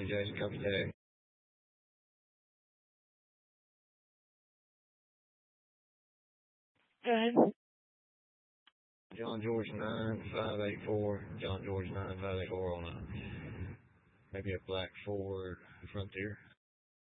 Charlie Jason, copy that. Go ahead. John George 9584. John George 9584 on maybe a black Ford Frontier.